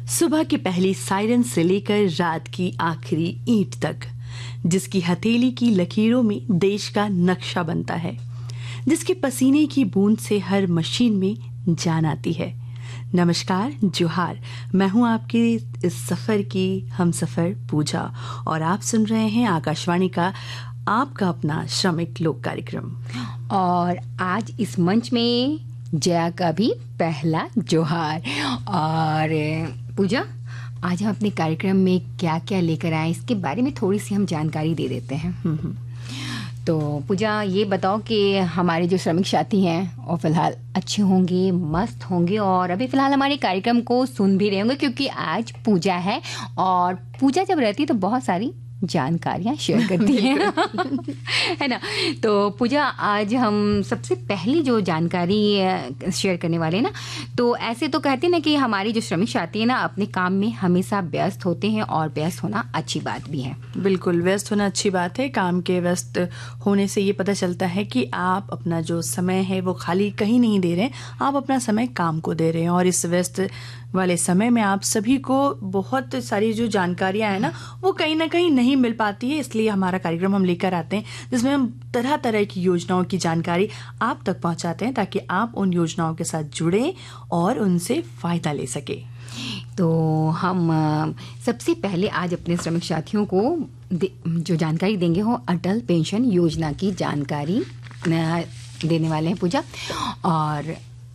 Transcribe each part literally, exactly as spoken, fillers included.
सुबह की पहली सायरन से लेकर रात की आखिरी ईंट तक, जिसकी हथेली की लकीरों में देश का नक्शा बनता है, जिसके पसीने की बूंद से हर मशीन में जान आती है। नमस्कार, जोहार। मैं हूं आपके इस सफर की हम सफर पूजा और आप सुन रहे हैं आकाशवाणी का आपका अपना श्रमिक लोक कार्यक्रम। और आज इस मंच में जया का भी पहला जोहार। और पूजा, आज हम अपने कार्यक्रम में क्या क्या लेकर आए इसके बारे में थोड़ी सी हम जानकारी दे देते हैं। तो पूजा, ये बताओ कि हमारे जो श्रमिक साथी हैं और फिलहाल अच्छे होंगे, मस्त होंगे और अभी फिलहाल हमारे कार्यक्रम को सुन भी रहे होंगे, क्योंकि आज पूजा है और पूजा जब रहती है तो बहुत सारी जानकारियां शेयर करती हैं है ना। तो पूजा, आज हम सबसे पहली जो जानकारी शेयर करने वाले हैं ना, तो ऐसे तो कहते हैं ना कि हमारी जो श्रमिक साथी है ना अपने काम में हमेशा व्यस्त होते हैं और व्यस्त होना अच्छी बात भी है। बिल्कुल, व्यस्त होना अच्छी बात है। काम के व्यस्त होने से ये पता चलता है कि आप अपना जो समय है वो खाली कहीं नहीं दे रहे, आप अपना समय काम को दे रहे हैं। और इस व्यस्त वाले समय में आप सभी को बहुत सारी जो जानकारियां हैं ना वो कहीं ना कहीं नहीं मिल पाती है, इसलिए हमारा कार्यक्रम हम लेकर आते हैं जिसमें हम तरह तरह की योजनाओं की जानकारी आप तक पहुंचाते हैं, ताकि आप उन योजनाओं के साथ जुड़े और उनसे फायदा ले सके। तो हम सबसे पहले आज अपने श्रमिक साथियों को जो जानकारी देंगे वो अटल पेंशन योजना की जानकारी देने वाले हैं पूजा। और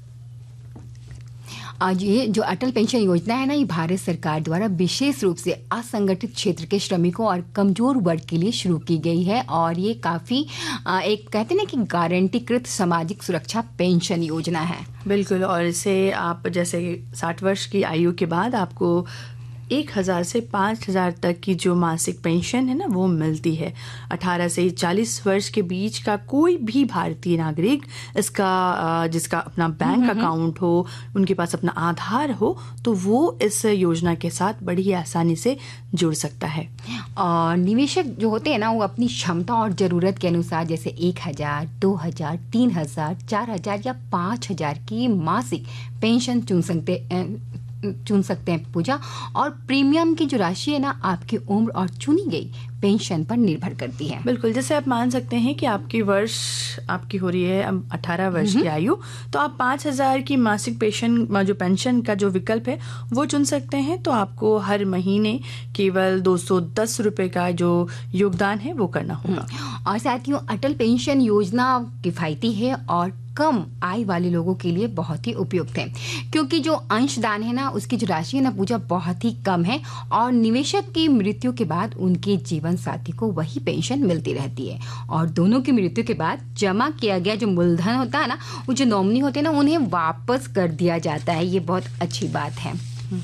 आज ये जो अटल पेंशन योजना है ना, ये भारत सरकार द्वारा विशेष रूप से असंगठित क्षेत्र के श्रमिकों और कमजोर वर्ग के लिए शुरू की गई है। और ये काफी एक कहते हैं ना कि गारंटीकृत सामाजिक सुरक्षा पेंशन योजना है। बिल्कुल, और इसे आप जैसे साठ वर्ष की आयु के बाद आपको एक हजार से पाँच हजार तक की जो मासिक पेंशन है ना वो मिलती है। अठारह से चालीस वर्ष के बीच का कोई भी भारतीय नागरिक इसका जिसका अपना बैंक अकाउंट हो, उनके पास अपना आधार हो, तो वो इस योजना के साथ बड़ी आसानी से जुड़ सकता है। और निवेशक जो होते हैं ना वो अपनी क्षमता और जरूरत के अनुसार जैसे एक हजार, दो हजार, तीन हजार, चार हजार या पाँच हजार की मासिक पेंशन चुन सकते चुन सकते हैं पूजा। और प्रीमियम की जो राशि है ना आपकी उम्र और चुनी गई पेंशन पर निर्भर करती है। बिल्कुल, जैसे आप मान सकते हैं कि आपकी वर्ष आपकी हो रही है अठारह वर्ष की आयु, तो आप पाँच हजार की मासिक पेंशन जो पेंशन का जो विकल्प है वो चुन सकते हैं। तो आपको हर महीने केवल दो सौ दस रुपए का जो योगदान है वो करना होगा। और साथियों, अटल पेंशन योजना किफायती है और कम आय वाले लोगों के लिए बहुत ही उपयुक्त है, क्योंकि जो अंशदान है ना उसकी जो राशि है ना पूजा बहुत ही कम है और निवेशक की मृत्यु के बाद उनके जीवन साथी को वही पेंशन मिलती रहती है। और दोनों की मृत्यु के बाद जमा किया गया जो मूलधन होता है ना, वो जो नॉमिनी होते हैं ना उन्हें वापस कर दिया जाता है। ये बहुत अच्छी बात है।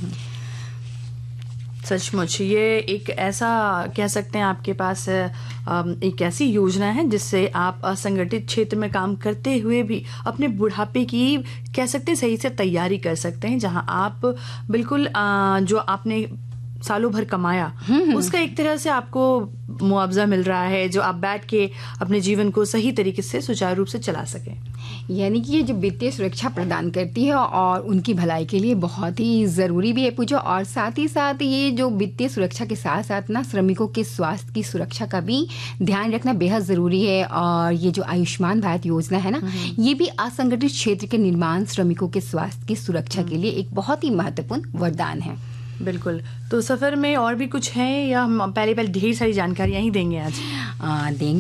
सचमुच ये एक ऐसा कह सकते हैं आपके पास एक ऐसी योजना है जिससे आप असंगठित क्षेत्र में काम करते हुए भी अपने बुढ़ापे की कह सकते हैं सही से तैयारी कर सकते हैं, जहां आप बिल्कुल जो आपने सालों भर कमाया उसका एक तरह से आपको मुआवजा मिल रहा है, जो आप बैठ के अपने जीवन को सही तरीके से सुचारू रूप से चला सकें। यानी कि ये जो वित्तीय सुरक्षा प्रदान करती है और उनकी भलाई के लिए बहुत ही ज़रूरी भी है पूजा। और साथ ही साथ ये जो वित्तीय सुरक्षा के साथ साथ ना श्रमिकों के स्वास्थ्य की सुरक्षा का भी ध्यान रखना बेहद ज़रूरी है। और ये जो आयुष्मान भारत योजना है ना, ये भी असंगठित क्षेत्र के निर्माण श्रमिकों के स्वास्थ्य की सुरक्षा के लिए एक बहुत ही महत्वपूर्ण वरदान है। बिल्कुल, तो सफ़र में और भी कुछ है या हम पहले पहले ढेर सारी जानकारियाँ ही देंगे आज? आ, देंगे